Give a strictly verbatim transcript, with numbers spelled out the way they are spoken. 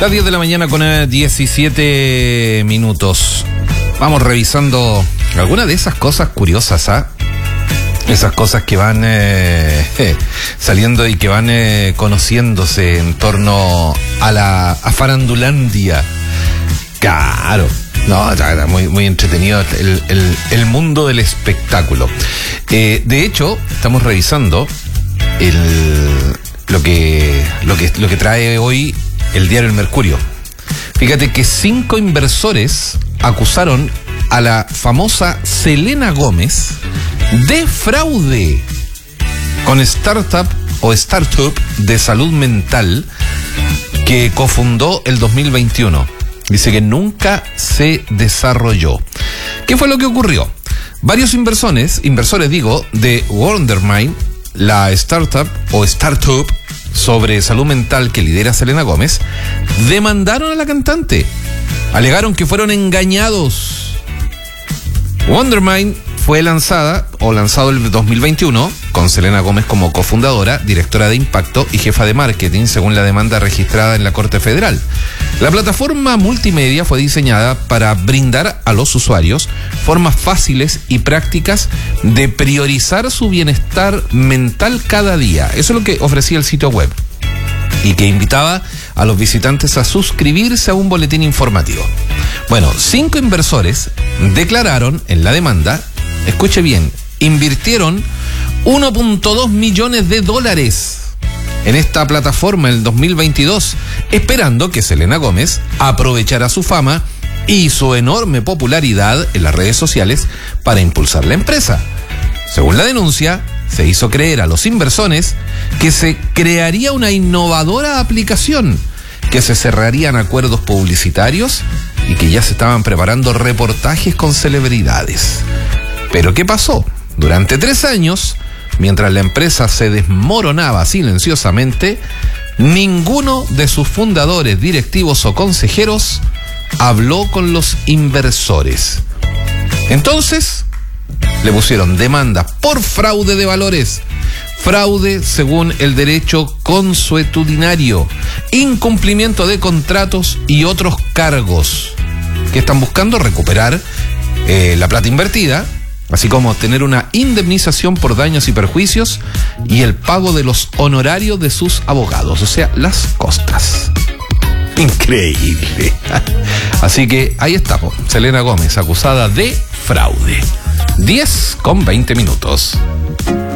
Las diez de la mañana con diecisiete minutos. Vamos revisando algunas de esas cosas curiosas, ¿ah? ¿eh? Esas cosas que van eh, eh, saliendo y que van eh, conociéndose en torno a la a Farandulandia. Claro, no, ya, muy, muy entretenido el, el, el mundo del espectáculo. Eh, de hecho, estamos revisando el, lo que lo que lo que trae hoy el diario El Mercurio. Fíjate que cinco inversores acusaron a la famosa Selena Gómez de fraude con startup o startup de salud mental que cofundó el dos mil veintiuno. Dice que nunca se desarrolló. ¿Qué fue lo que ocurrió? Varios inversores, inversores digo, de Wondermind, la startup o startup sobre salud mental que lidera Selena Gómez, demandaron a la cantante. Alegaron que fueron engañados. Wondermind fue lanzada o lanzado el dos mil veintiuno con Selena Gómez como cofundadora, directora de impacto y jefa de marketing, según la demanda registrada en la Corte Federal. La plataforma multimedia fue diseñada para brindar a los usuarios formas fáciles y prácticas de priorizar su bienestar mental cada día. Eso es lo que ofrecía el sitio web, y que invitaba a los visitantes a suscribirse a un boletín informativo. Bueno, cinco inversores declararon en la demanda, escuche bien, invirtieron uno punto dos millones de dólares en esta plataforma en el dos mil veintidós, esperando que Selena Gómez aprovechara su fama y su enorme popularidad en las redes sociales para impulsar la empresa. Según la denuncia, se hizo creer a los inversores que se crearía una innovadora aplicación, que se cerrarían acuerdos publicitarios y que ya se estaban preparando reportajes con celebridades. ¿Pero qué pasó? Durante tres años, mientras la empresa se desmoronaba silenciosamente, ninguno de sus fundadores, directivos o consejeros habló con los inversores. Entonces, le pusieron demanda por fraude de valores, fraude según el derecho consuetudinario, incumplimiento de contratos y otros cargos que están buscando recuperar eh, la plata invertida, así como obtener una indemnización por daños y perjuicios y el pago de los honorarios de sus abogados, o sea, las costas. Increíble. Así que ahí está, Selena Gómez, acusada de fraude. diez con veinte minutos.